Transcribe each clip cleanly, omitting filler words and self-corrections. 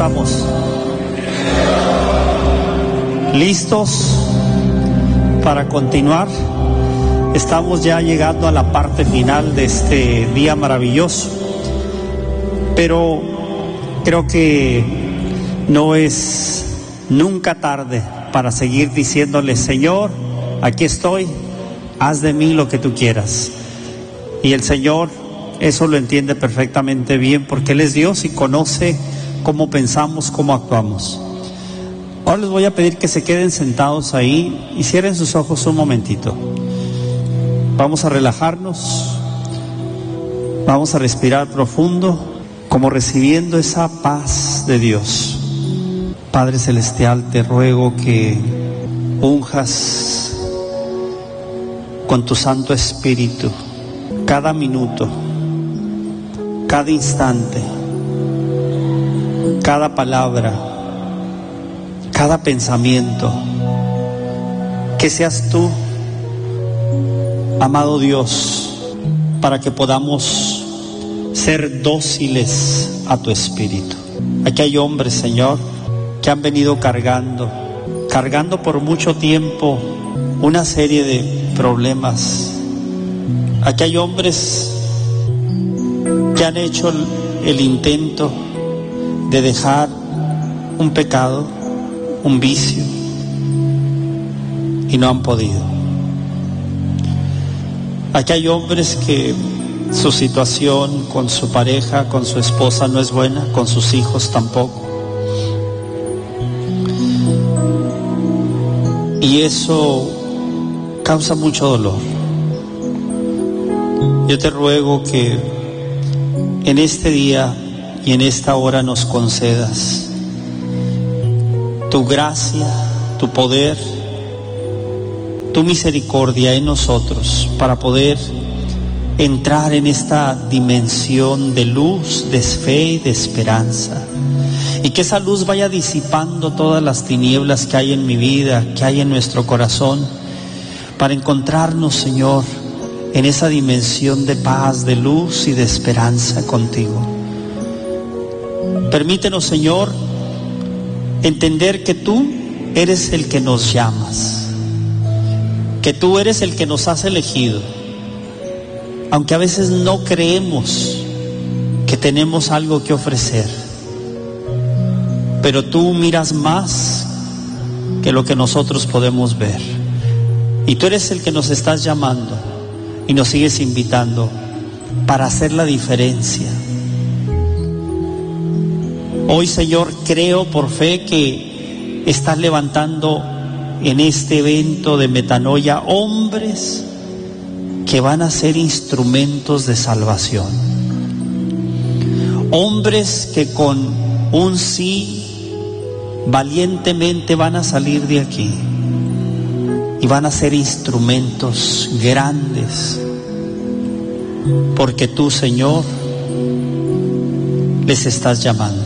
estamos? ¿Listos para continuar? Estamos ya llegando a la parte final de este día maravilloso, pero creo que no es nunca tarde para seguir diciéndole: Señor, aquí estoy, haz de mí lo que tú quieras. Y el Señor eso lo entiende perfectamente bien, porque Él es Dios y conoce cómo pensamos, cómo actuamos. Ahora les voy a pedir que se queden sentados ahí y cierren sus ojos un momentito. Vamos a relajarnos, vamos a respirar profundo, como recibiendo esa paz de Dios. Padre Celestial, te ruego que unjas con tu Santo Espíritu cada minuto, cada instante, cada palabra, cada pensamiento. Que seas tú, amado Dios, para que podamos ser dóciles a tu Espíritu. Aquí hay hombres, Señor, que han venido cargando por mucho tiempo una serie de problemas. Aquí hay hombres que han hecho el intento de dejar un pecado, un vicio, y no han podido. Aquí hay hombres que su situación con su pareja, con su esposa no es buena, con sus hijos tampoco. Y eso causa mucho dolor. Yo te ruego que en este día y en esta hora nos concedas tu gracia, tu poder, tu misericordia en nosotros, para poder entrar en esta dimensión de luz, de fe y de esperanza, y que esa luz vaya disipando todas las tinieblas que hay en mi vida, que hay en nuestro corazón, para encontrarnos, Señor, en esa dimensión de paz, de luz y de esperanza contigo. Permítenos, Señor, entender que tú eres el que nos llamas, que tú eres el que nos has elegido, aunque a veces no creemos que tenemos algo que ofrecer, pero tú miras más que lo que nosotros podemos ver, y tú eres el que nos estás llamando y nos sigues invitando para hacer la diferencia. Hoy, Señor, creo por fe que estás levantando en este evento de metanoia hombres que van a ser instrumentos de salvación, hombres que con un sí valientemente van a salir de aquí y van a ser instrumentos grandes, porque tú, Señor, les estás llamando.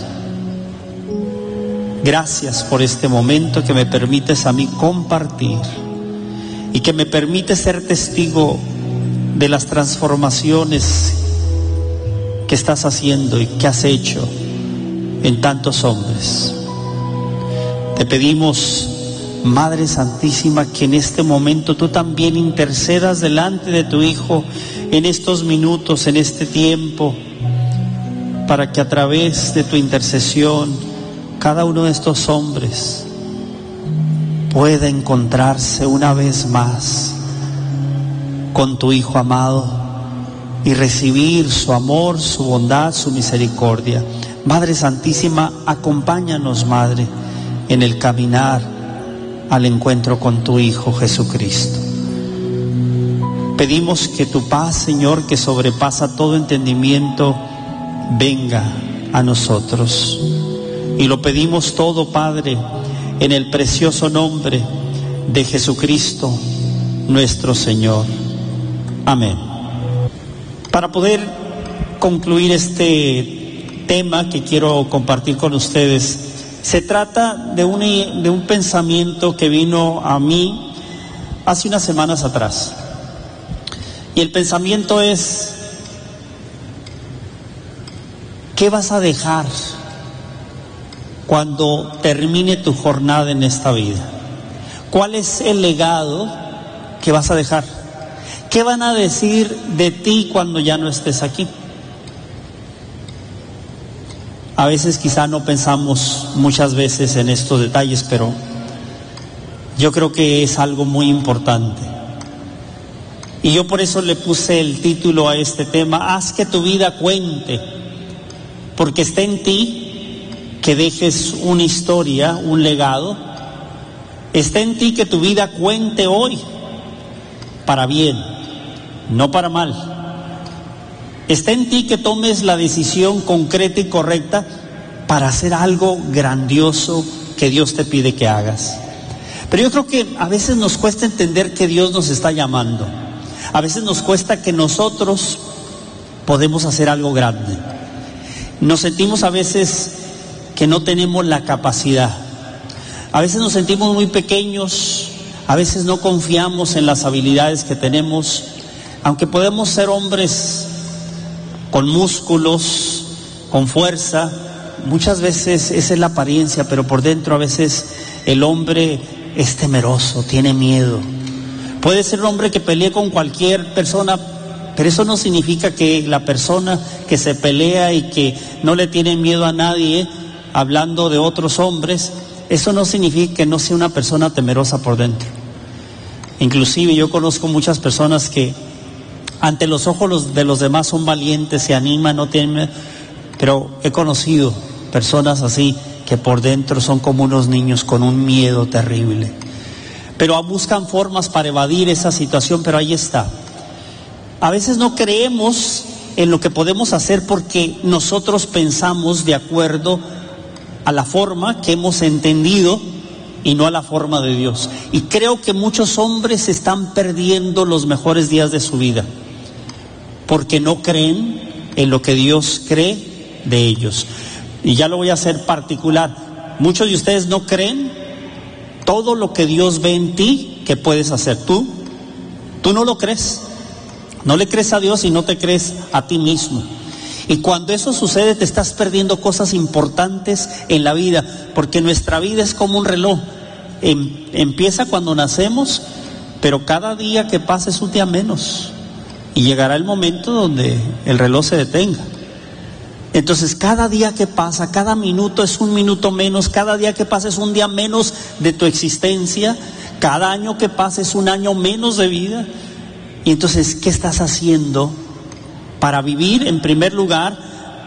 Gracias por este momento que me permites a mí compartir y que me permite ser testigo de las transformaciones que estás haciendo y que has hecho en tantos hombres. Te pedimos, Madre Santísima, que en este momento tú también intercedas delante de tu Hijo en estos minutos, en este tiempo, para que a través de tu intercesión cada uno de estos hombres pueda encontrarse una vez más con tu Hijo amado y recibir su amor, su bondad, su misericordia. Madre Santísima, acompáñanos, Madre, en el caminar al encuentro con tu Hijo Jesucristo. Pedimos que tu paz, Señor, que sobrepasa todo entendimiento, venga a nosotros. Y lo pedimos todo, Padre, en el precioso nombre de Jesucristo, nuestro Señor. Amén. Para poder concluir este tema que quiero compartir con ustedes, se trata de un pensamiento que vino a mí hace unas semanas atrás. Y el pensamiento es: ¿qué vas a dejar cuando termine tu jornada en esta vida? ¿Cuál es el legado que vas a dejar? ¿Qué van a decir de ti cuando ya no estés aquí? A veces quizá no pensamos muchas veces en estos detalles, pero yo creo que es algo muy importante. Y yo por eso le puse el título a este tema: haz que tu vida cuente, porque está en ti que dejes una historia, un legado. Está en ti que tu vida cuente hoy para bien, no para mal. Está en ti que tomes la decisión concreta y correcta para hacer algo grandioso que Dios te pide que hagas. Pero yo creo que a veces nos cuesta entender que Dios nos está llamando. A veces nos cuesta que nosotros podemos hacer algo grande. Nos sentimos a veces que no tenemos la capacidad. A veces nos sentimos muy pequeños. A veces no confiamos en las habilidades que tenemos. Aunque podemos ser hombres con músculos, con fuerza, muchas veces esa es la apariencia, pero por dentro a veces el hombre es temeroso, tiene miedo. Puede ser un hombre que pelee con cualquier persona, pero eso no significa que la persona que se pelea y que no le tiene miedo a nadie, hablando de otros hombres, eso no significa que no sea una persona temerosa por dentro. Inclusive yo conozco muchas personas que ante los ojos de los demás son valientes, se animan, no tienen, pero he conocido personas así que por dentro son como unos niños con un miedo terrible. Pero buscan formas para evadir esa situación, pero ahí está. A veces no creemos en lo que podemos hacer porque nosotros pensamos de acuerdo a la forma que hemos entendido y no a la forma de Dios. Y creo que muchos hombres están perdiendo los mejores días de su vida porque no creen en lo que Dios cree de ellos. Y ya lo voy a hacer particular. Muchos de ustedes no creen todo lo que Dios ve en ti que puedes hacer. Tú no lo crees. No le crees a Dios y no te crees a ti mismo. Y cuando eso sucede te estás perdiendo cosas importantes en la vida, porque nuestra vida es como un reloj. Empieza cuando nacemos, pero cada día que pasa es un día menos. Y llegará el momento donde el reloj se detenga. Entonces cada día que pasa, cada minuto es un minuto menos, cada día que pasa es un día menos de tu existencia, cada año que pasa es un año menos de vida. Y entonces, ¿qué estás haciendo para vivir en primer lugar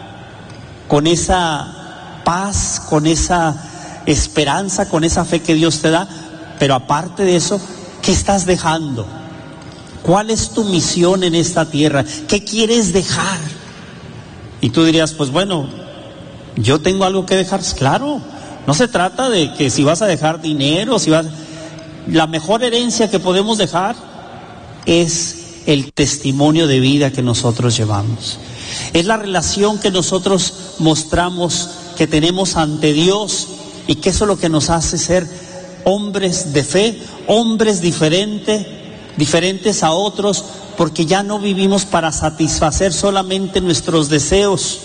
con esa paz, con esa esperanza, con esa fe que Dios te da? Pero aparte de eso, ¿qué estás dejando? ¿Cuál es tu misión en esta tierra? ¿Qué quieres dejar? Y tú dirías, pues bueno, yo tengo algo que dejar. Claro, no se trata de que si vas a dejar dinero, la mejor herencia que podemos dejar es el testimonio de vida que nosotros llevamos. Es la relación que nosotros mostramos que tenemos ante Dios, y que eso es lo que nos hace ser hombres de fe, hombres diferentes a otros, porque ya no vivimos para satisfacer solamente nuestros deseos,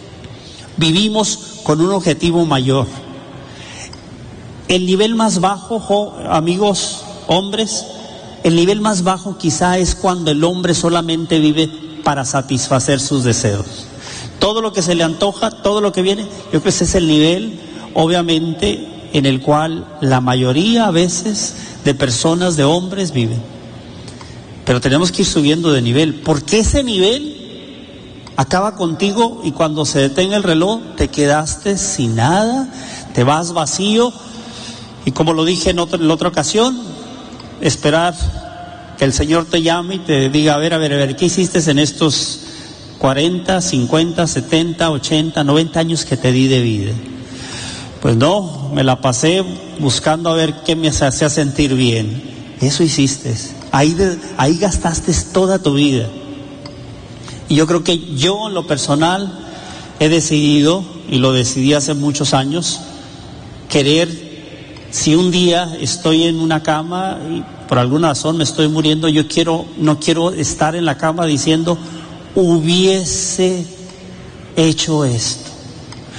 vivimos con un objetivo mayor. El nivel más bajo, amigos, hombres, el nivel más bajo quizá es cuando el hombre solamente vive para satisfacer sus deseos. Todo lo que se le antoja, todo lo que viene, yo creo que ese es el nivel, obviamente, en el cual la mayoría a veces de personas, de hombres, viven. Pero tenemos que ir subiendo de nivel, porque ese nivel acaba contigo y cuando se detenga el reloj te quedaste sin nada, te vas vacío. Y como lo dije en la otra ocasión, esperar que el Señor te llame y te diga, a ver, ¿qué hiciste en estos 40, 50, 70, 80, 90 años que te di de vida? Pues no, me la pasé buscando a ver qué me hacía sentir bien. Eso hiciste, ahí gastaste toda tu vida. Y yo creo que yo en lo personal he decidido, y lo decidí hace muchos años, querer, si un día estoy en una cama y por alguna razón me estoy muriendo, no quiero estar en la cama diciendo, hubiese hecho esto,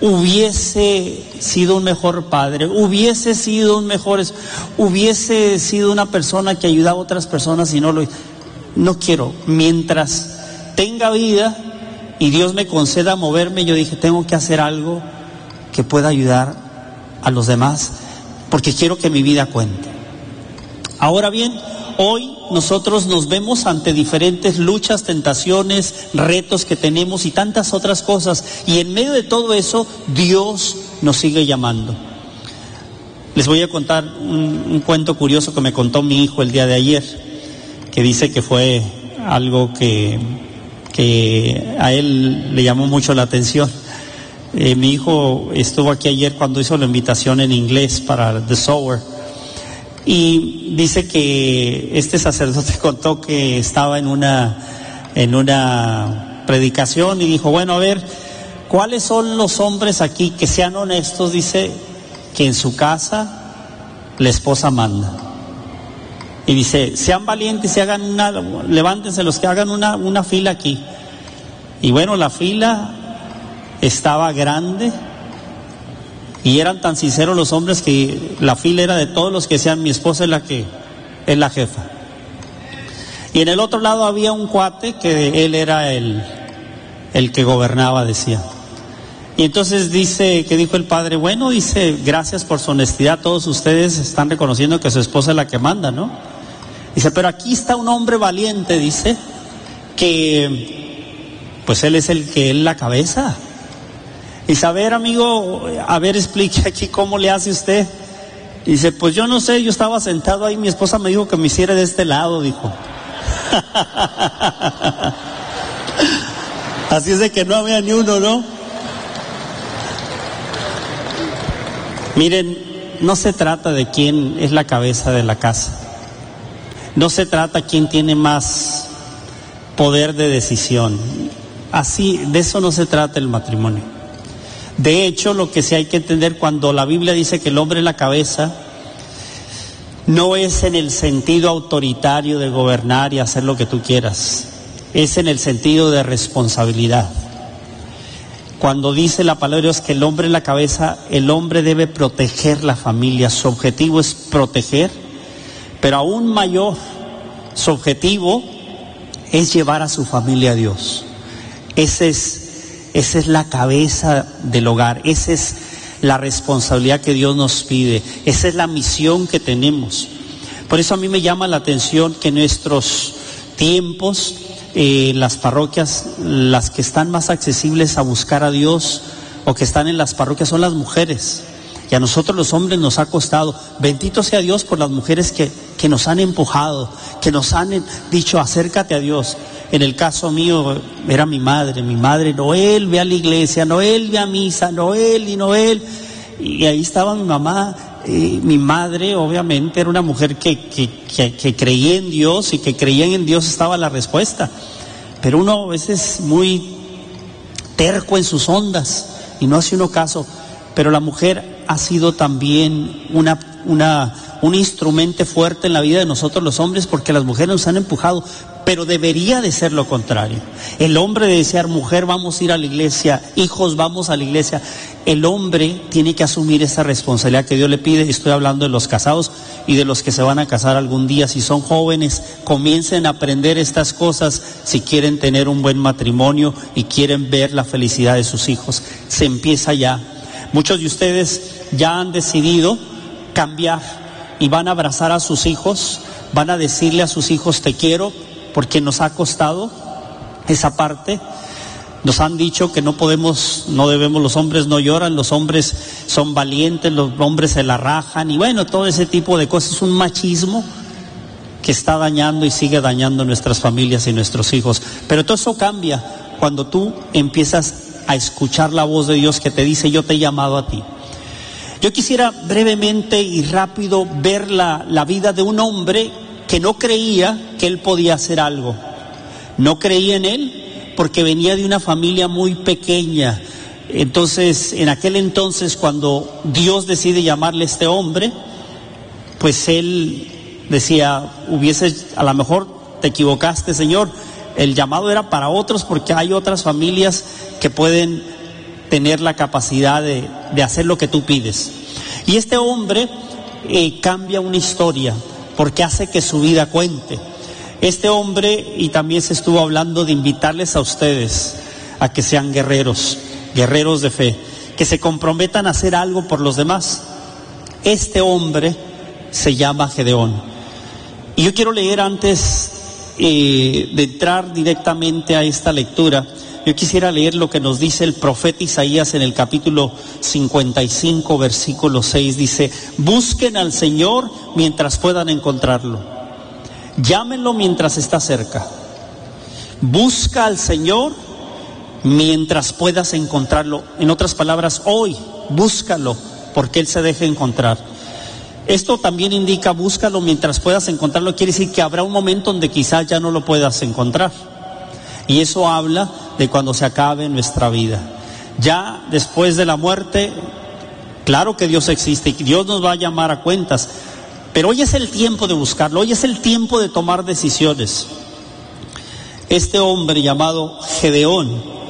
hubiese sido un mejor padre, hubiese sido hubiese sido una persona que ayudaba a otras personas y no quiero. Mientras tenga vida y Dios me conceda moverme, yo dije, tengo que hacer algo que pueda ayudar a los demás, porque quiero que mi vida cuente. Ahora bien, hoy nosotros nos vemos ante diferentes luchas, tentaciones, retos que tenemos y tantas otras cosas, y en medio de todo eso Dios nos sigue llamando. Les voy a contar un cuento curioso que me contó mi hijo el día de ayer, que dice que fue algo que a él le llamó mucho la atención. Mi hijo estuvo aquí ayer cuando hizo la invitación en inglés para The Sower, y dice que este sacerdote contó que estaba en una predicación y dijo, bueno, a ver, ¿cuáles son los hombres aquí que sean honestos? Dice que en su casa la esposa manda. Y dice, sean valientes y levántense los que hagan una fila aquí. Y bueno, la fila estaba grande y eran tan sinceros los hombres que la fila era de todos los que decían, mi esposa es la jefa. Y en el otro lado había un cuate que él era el que gobernaba, decía. Y entonces dijo el padre, bueno, dice, gracias por su honestidad, todos ustedes están reconociendo que su esposa es la que manda, ¿no? Dice, pero aquí está un hombre valiente, dice, que pues él es la cabeza. Dice, a ver, amigo, explique aquí cómo le hace usted. Dice, pues yo no sé, yo estaba sentado ahí, mi esposa me dijo que me hiciera de este lado, dijo. Así es de que no había ni uno, ¿no? Miren, no se trata de quién es la cabeza de la casa. No se trata quién tiene más poder de decisión. Así, de eso no se trata el matrimonio. De hecho, lo que sí hay que entender cuando la Biblia dice que el hombre es la cabeza, no es en el sentido autoritario de gobernar y hacer lo que tú quieras, es en el sentido de responsabilidad. Cuando dice la palabra de Dios que el hombre es la cabeza, el hombre debe proteger la familia, su objetivo es proteger, pero aún mayor, su objetivo es llevar a su familia a Dios. Esa es la cabeza del hogar, esa es la responsabilidad que Dios nos pide, esa es la misión que tenemos. Por eso a mí me llama la atención que en nuestros tiempos, las parroquias, las que están más accesibles a buscar a Dios o que están en las parroquias son las mujeres. Y a nosotros los hombres nos ha costado. Bendito sea Dios por las mujeres que nos han empujado, que nos han dicho acércate a Dios. En el caso mío era mi madre, Noel, ve a la iglesia, Noel, ve a misa, Noel. Y ahí estaba mi mamá, mi madre obviamente era una mujer que creía en Dios y que creía en Dios estaba la respuesta. Pero uno a veces muy terco en sus ondas y no hace uno caso. Pero la mujer ha sido también un instrumento fuerte en la vida de nosotros los hombres, porque las mujeres nos han empujado, pero debería de ser lo contrario. El hombre debe desear, mujer, vamos a ir a la iglesia, hijos, vamos a la iglesia. El hombre tiene que asumir esa responsabilidad que Dios le pide. Estoy hablando de los casados y de los que se van a casar algún día. Si son jóvenes, comiencen a aprender estas cosas si quieren tener un buen matrimonio y quieren ver la felicidad de sus hijos. Se empieza ya. Muchos de ustedes ya han decidido cambiar y van a abrazar a sus hijos, van a decirle a sus hijos te quiero, porque nos ha costado esa parte. Nos han dicho que no debemos, los hombres no lloran, los hombres son valientes, los hombres se la rajan y bueno, todo ese tipo de cosas. Es un machismo que está dañando y sigue dañando nuestras familias y nuestros hijos. Pero todo eso cambia cuando tú empiezas a escuchar la voz de Dios que te dice yo te he llamado a ti. Yo quisiera brevemente y rápido ver la vida de un hombre que no creía que él podía hacer algo. No creía en él porque venía de una familia muy pequeña. Entonces, en aquel entonces, cuando Dios decide llamarle a este hombre, pues él decía, a lo mejor te equivocaste, Señor, el llamado era para otros porque hay otras familias que pueden tener la capacidad de hacer lo que tú pides. Y este hombre cambia una historia porque hace que su vida cuente. Este hombre, y también se estuvo hablando de invitarles a ustedes a que sean guerreros de fe, que se comprometan a hacer algo por los demás. Este hombre se llama Gedeón. Y yo quiero leer antes de entrar directamente a esta lectura, yo quisiera leer lo que nos dice el profeta Isaías en el capítulo 55, versículo 6. Dice: busquen al Señor mientras puedan encontrarlo. Llámenlo mientras está cerca. Busca al Señor mientras puedas encontrarlo. En otras palabras, hoy búscalo, porque Él se deja encontrar. Esto también indica búscalo mientras puedas encontrarlo. Quiere decir que habrá un momento donde quizás ya no lo puedas encontrar. Y eso habla de cuando se acabe nuestra vida. Ya después de la muerte, claro que Dios existe y Dios nos va a llamar a cuentas. Pero hoy es el tiempo de buscarlo, hoy es el tiempo de tomar decisiones. Este hombre llamado Gedeón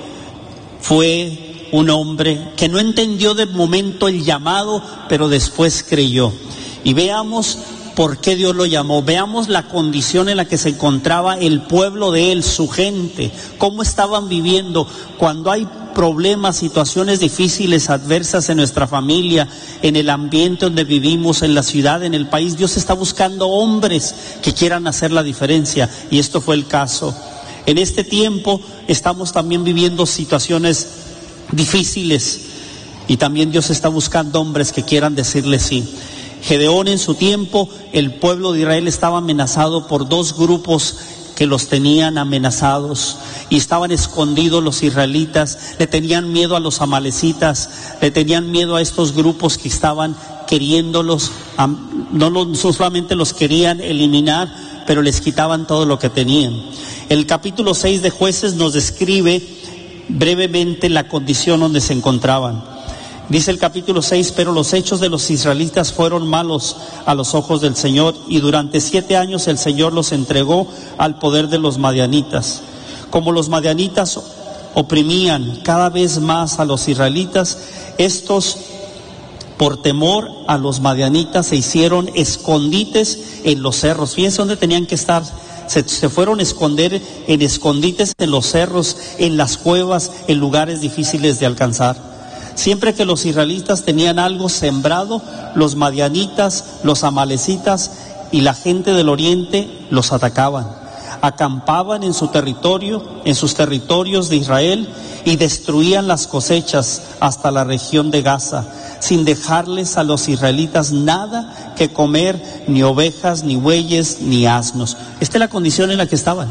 fue un hombre que no entendió de momento el llamado, pero después creyó. Y veamos por qué Dios lo llamó. Veamos la condición en la que se encontraba el pueblo de él, su gente, cómo estaban viviendo. Cuando hay problemas, situaciones difíciles, adversas en nuestra familia, en el ambiente donde vivimos, en la ciudad, en el país, Dios está buscando hombres que quieran hacer la diferencia, y esto fue el caso. En este tiempo estamos también viviendo situaciones difíciles, y también Dios está buscando hombres que quieran decirle sí. Gedeón, en su tiempo, el pueblo de Israel estaba amenazado por dos grupos que los tenían amenazados, y estaban escondidos los israelitas. Le tenían miedo a los amalecitas, le tenían miedo a estos grupos que estaban queriéndolos, no solamente los querían eliminar, pero les quitaban todo lo que tenían. El capítulo 6 de Jueces nos describe brevemente la condición donde se encontraban. Dice el capítulo 6: pero los hechos de los israelitas fueron malos a los ojos del Señor, y durante 7 años el Señor los entregó al poder de los madianitas. Como los madianitas oprimían cada vez más a los israelitas, estos, por temor a los madianitas, se hicieron escondites en los cerros. Fíjense dónde tenían que estar. Se fueron a esconder en escondites en los cerros, en las cuevas, en lugares difíciles de alcanzar. Siempre que los israelitas tenían algo sembrado, los madianitas, los amalecitas y la gente del oriente los atacaban. Acampaban en su territorio, en sus territorios de Israel, y destruían las cosechas hasta la región de Gaza, sin dejarles a los israelitas nada que comer, ni ovejas, ni bueyes, ni asnos. Esta es la condición en la que estaban.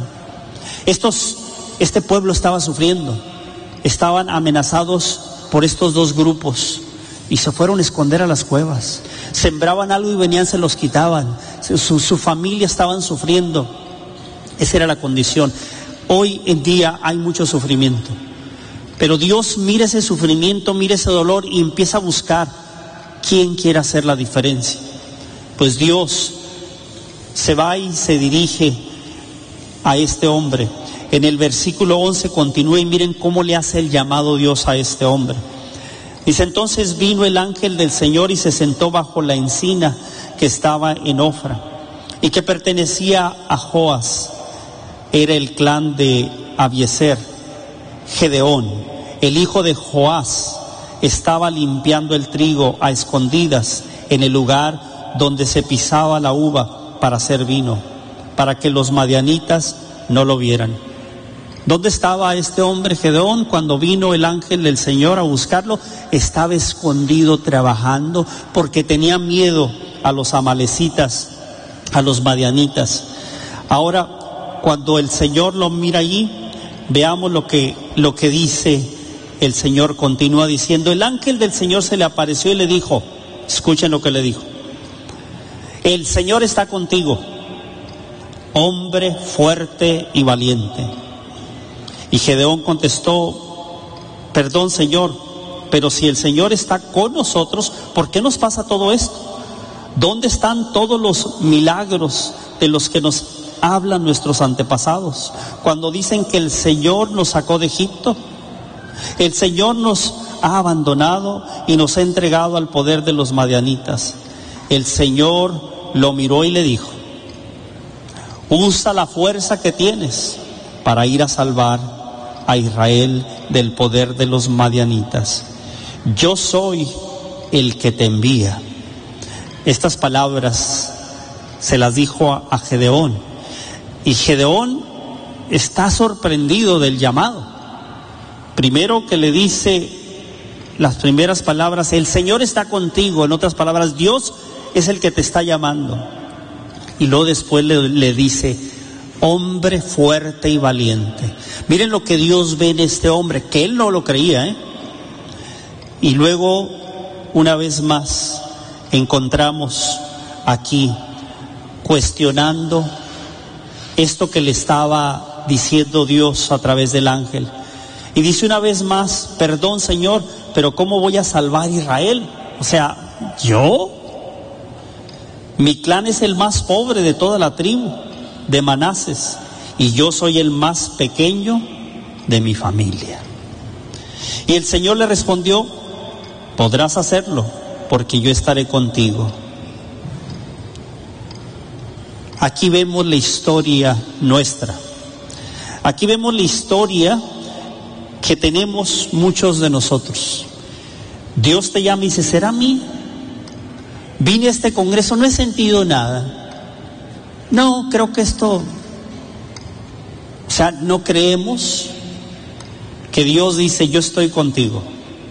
Este pueblo estaba sufriendo, estaban amenazados por estos dos grupos, y se fueron a esconder a las cuevas. Sembraban algo y venían, se los quitaban. Su familia estaban sufriendo. Esa era la condición. Hoy en día hay mucho sufrimiento, pero Dios mira ese sufrimiento, mira ese dolor, y empieza a buscar quién quiere hacer la diferencia. Pues Dios se va y se dirige a este hombre. En el versículo 11 continúa, y miren cómo le hace el llamado Dios a este hombre. Dice: entonces vino el ángel del Señor y se sentó bajo la encina que estaba en Ofra, y que pertenecía a Joas. Era el clan de Abiezer. Gedeón, el hijo de Joás, estaba limpiando el trigo a escondidas en el lugar donde se pisaba la uva para hacer vino, para que los madianitas no lo vieran. ¿Dónde estaba este hombre Gedeón cuando vino el ángel del Señor a buscarlo? Estaba escondido trabajando, porque tenía miedo a los amalecitas, a los madianitas. Ahora, cuando el Señor lo mira allí, veamos lo que dice el Señor. Continúa diciendo: el ángel del Señor se le apareció y le dijo, escuchen lo que le dijo: el Señor está contigo, hombre fuerte y valiente. Y Gedeón contestó: perdón, Señor, pero si el Señor está con nosotros, ¿por qué nos pasa todo esto? ¿Dónde están todos los milagros de los que nos hablan nuestros antepasados, cuando dicen que el Señor nos sacó de Egipto? El Señor nos ha abandonado y nos ha entregado al poder de los madianitas. El Señor lo miró y le dijo: usa la fuerza que tienes para ir a salvar a Israel del poder de los madianitas. Yo soy el que te envía. Estas palabras se las dijo a Gedeón, y Gedeón está sorprendido del llamado. Primero que le dice las primeras palabras: el Señor está contigo. En otras palabras, Dios es el que te está llamando. Y luego después le dice: hombre fuerte y valiente. Miren lo que Dios ve en este hombre, que él no lo creía, Y luego, una vez más, encontramos aquí cuestionando esto que le estaba diciendo Dios a través del ángel. Y dice una vez más: perdón, Señor, pero ¿cómo voy a salvar a Israel? O sea, ¿yo? Mi clan es el más pobre de toda la tribu de Manases, y yo soy el más pequeño de mi familia. Y el Señor le respondió: podrás hacerlo, porque yo estaré contigo. Aquí vemos la historia nuestra. Aquí vemos la historia que tenemos muchos de nosotros. Dios te llama y dice: ¿será a mí? Vine a este congreso, no he sentido nada. No, creo que esto... O sea, no creemos que Dios dice: yo estoy contigo.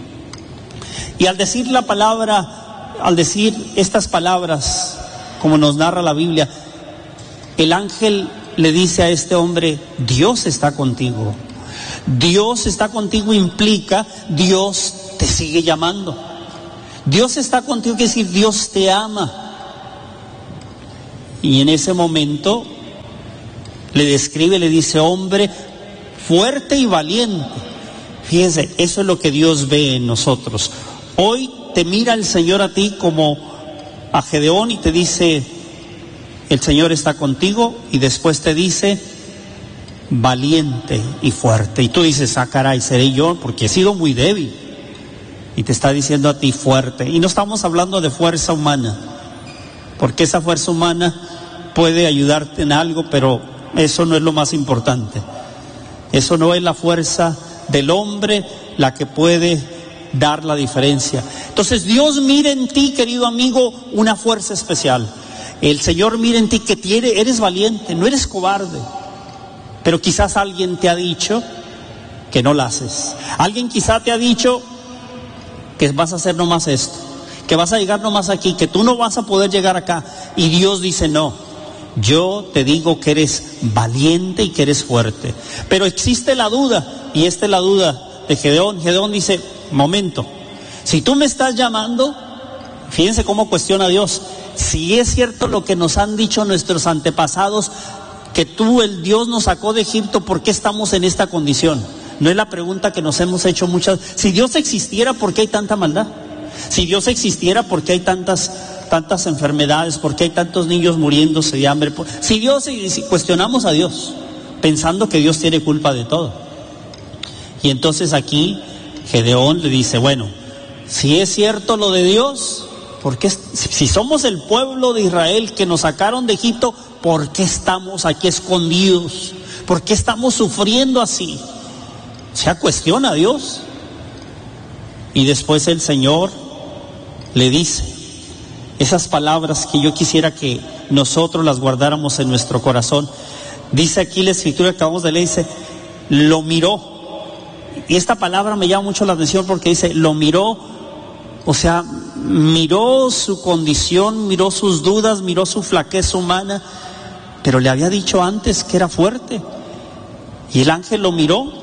Y al decir la palabra, al decir estas palabras, como nos narra la Biblia, el ángel le dice a este hombre: Dios está contigo. Dios está contigo implica Dios te sigue llamando. Dios está contigo quiere decir Dios te ama. Y en ese momento le describe, le dice: hombre fuerte y valiente. Fíjense, eso es lo que Dios ve en nosotros. Hoy te mira el Señor a ti como a Gedeón y te dice: el Señor está contigo, y después te dice: valiente y fuerte. Y tú dices: ah, caray, seré yo porque he sido muy débil. Y te está diciendo a ti: fuerte. Y no estamos hablando de fuerza humana, porque esa fuerza humana puede ayudarte en algo, pero eso no es lo más importante. Eso no es la fuerza del hombre la que puede dar la diferencia. Entonces Dios mira en ti, querido amigo, una fuerza especial. El Señor mira en ti que eres valiente, no eres cobarde. Pero quizás alguien te ha dicho que no la haces. Alguien quizá te ha dicho que vas a hacer nomás esto, que vas a llegar nomás aquí, que tú no vas a poder llegar acá. Y Dios dice: no, yo te digo que eres valiente y que eres fuerte. Pero existe la duda, y esta es la duda de Gedeón. Gedeón dice: momento, si tú me estás llamando, fíjense cómo cuestiona a Dios. Si es cierto lo que nos han dicho nuestros antepasados, que tú, el Dios, nos sacó de Egipto, ¿por qué estamos en esta condición? No es la pregunta que nos hemos hecho muchas. Si Dios existiera, ¿por qué hay tanta maldad? Si Dios existiera, ¿por qué hay tantas enfermedades? ¿Por qué hay tantos niños muriéndose de hambre? Si cuestionamos a Dios, pensando que Dios tiene culpa de todo. Y entonces aquí Gedeón le dice: bueno, si es cierto lo de Dios, ¿por qué, si somos el pueblo de Israel que nos sacaron de Egipto, ¿por qué estamos aquí escondidos? ¿Por qué estamos sufriendo así? O sea, cuestiona a Dios. Y después el Señor le dice esas palabras que yo quisiera que nosotros las guardáramos en nuestro corazón. Dice aquí la escritura que acabamos de leer, dice: lo miró. Y esta palabra me llama mucho la atención porque dice: lo miró. O sea, miró su condición, miró sus dudas, miró su flaqueza humana, pero le había dicho antes que era fuerte. Y el ángel lo miró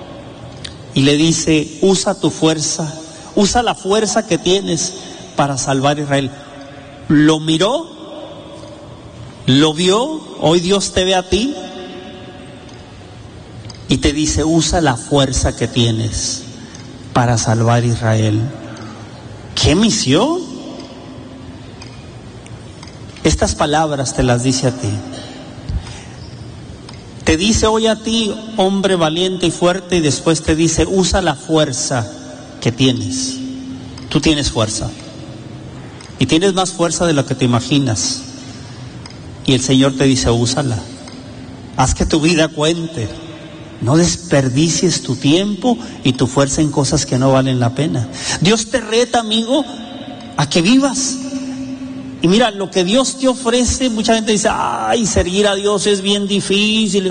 y le dice: usa tu fuerza, usa la fuerza que tienes para salvar a Israel. Lo miró, lo vio. Hoy Dios te ve a ti y te dice: usa la fuerza que tienes para salvar a Israel. ¡Qué misión! Estas palabras te las dice a ti. Te dice hoy a ti, hombre valiente y fuerte, y después te dice: usa la fuerza que tienes. Tú tienes fuerza. Y tienes más fuerza de lo que te imaginas. Y el Señor te dice, úsala. Haz que tu vida cuente. No desperdicies tu tiempo y tu fuerza en cosas que no valen la pena. Dios te reta, amigo, a que vivas. Y mira, lo que Dios te ofrece, mucha gente dice, ay, servir a Dios es bien difícil.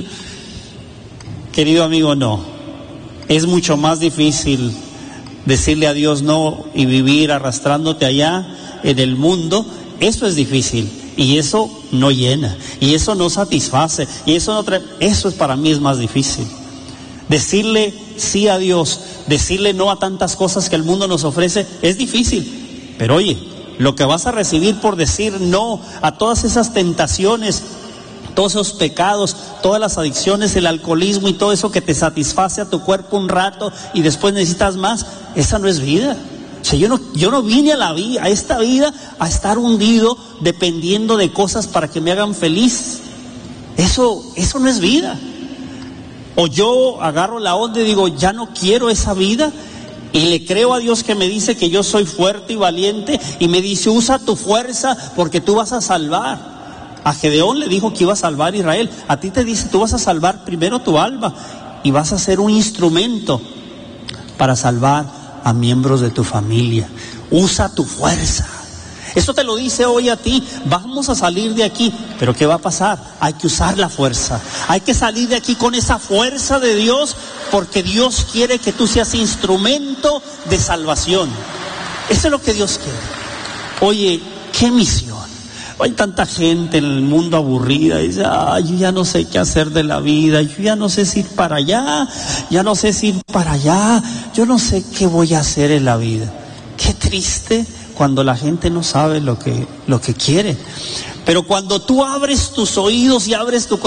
Querido amigo, no. Es mucho más difícil decirle a Dios no y vivir arrastrándote allá en el mundo. Eso es difícil. Y eso no llena, y eso no satisface, y eso no trae. Eso para mí es más difícil. Decirle sí a Dios, decirle no a tantas cosas que el mundo nos ofrece, es difícil. Pero oye, lo que vas a recibir por decir no a todas esas tentaciones, todos esos pecados, todas las adicciones, el alcoholismo y todo eso que te satisface a tu cuerpo un rato y después necesitas más, esa no es vida. O sea, yo no vine a esta vida a estar hundido dependiendo de cosas para que me hagan feliz. Eso no es vida. O yo agarro la onda y digo, ya no quiero esa vida, y le creo a Dios que me dice que yo soy fuerte y valiente, y me dice, usa tu fuerza porque tú vas a salvar. A Gedeón le dijo que iba a salvar a Israel. A ti te dice, tú vas a salvar primero tu alma y vas a ser un instrumento para salvar a miembros de tu familia. Usa tu fuerza. Esto te lo dice hoy a ti. Vamos a salir de aquí, pero ¿qué va a pasar? Hay que usar la fuerza. Hay que salir de aquí con esa fuerza de Dios, porque Dios quiere que tú seas instrumento de salvación. Eso es lo que Dios quiere. Oye, qué misión. Hay tanta gente en el mundo aburrida y dice, yo ya no sé qué hacer de la vida, yo ya no sé si ir para allá, ya no sé si ir para allá, yo no sé qué voy a hacer en la vida. Qué triste cuando la gente no sabe lo que quiere. Pero cuando tú abres tus oídos y abres tu corazón,